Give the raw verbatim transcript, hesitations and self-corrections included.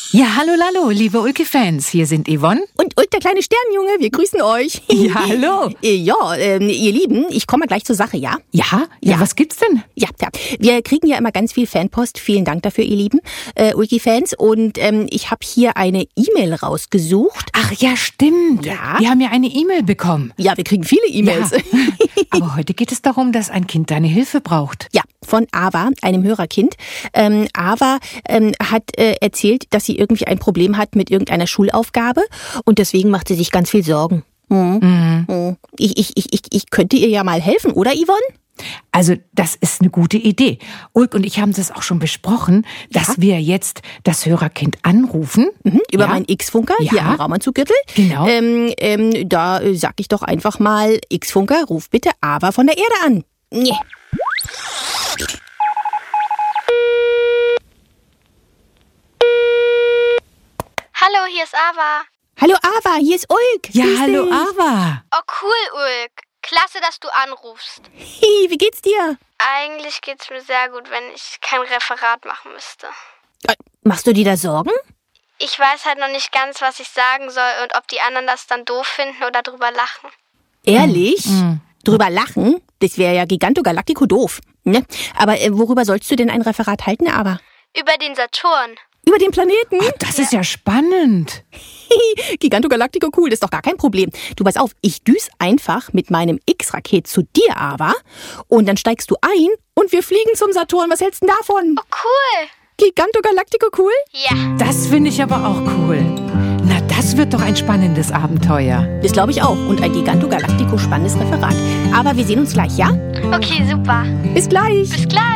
Ja, hallo, hallo, liebe Ulke-Fans. Hier sind Yvonne. Und Ulk, der kleine Sternjunge, wir grüßen euch. Ja, hallo. Ja, ähm, ihr Lieben, ich komme mal gleich zur Sache, ja? Ja? Ja, Ja. was gibt's denn? Ja, ja. Wir kriegen ja immer ganz viel Fanpost. Vielen Dank dafür, ihr Lieben äh, Ulki-Fans. Und ähm, ich habe hier eine E-Mail rausgesucht. Ach ja, stimmt. Ja? Wir haben ja eine E-Mail bekommen. Ja, wir kriegen viele E-Mails. Ja. Aber heute geht es darum, dass ein Kind deine Hilfe braucht. Ja, von Ava, einem Hörerkind. Ähm, Ava ähm, hat äh, erzählt, dass sie irgendwie ein Problem hat mit irgendeiner Schulaufgabe und deswegen macht sie sich ganz viel Sorgen. Mhm. Mhm. Ich, ich, ich, ich, ich könnte ihr ja mal helfen, oder Yvonne? Also, das ist eine gute Idee. Ulk und ich haben das auch schon besprochen, dass Ja. wir jetzt das Hörerkind anrufen. Mhm, über Ja. meinen X-Funker hier Ja. am Raumanzuggürtel. Genau. Ähm, ähm, da äh, sag ich doch einfach mal, X-Funker, ruf bitte Ava von der Erde an. Nee. Hallo, hier ist Ava. Hallo Ava, hier ist Ulk. Ja, Grüß hallo, dich. Ava. Oh, cool, Ulk. Klasse, dass du anrufst. Hi, wie geht's dir? Eigentlich geht's mir sehr gut, wenn ich kein Referat machen müsste. Äh, machst du dir da Sorgen? Ich weiß halt noch nicht ganz, was ich sagen soll und ob die anderen das dann doof finden oder drüber lachen. Ehrlich? Mhm. Drüber lachen? Das wäre ja Gigantogalactico doof. Ne? Aber äh, worüber sollst du denn ein Referat halten, Ava? Über den Saturn. Über den Planeten? Oh, das ist ja spannend. Gigantogalactico cool, das ist doch gar kein Problem. Du, pass auf, ich düs einfach mit meinem X-Raket zu dir, Ava. Und dann steigst du ein und wir fliegen zum Saturn. Was hältst du denn davon? Oh, cool. Gigantogalactico cool? Ja. Das finde ich aber auch cool. Na, das wird doch ein spannendes Abenteuer. Das glaube ich auch. Und ein Gigantogalactico spannendes Referat. Aber wir sehen uns gleich, ja? Okay, super. Bis gleich. Bis gleich.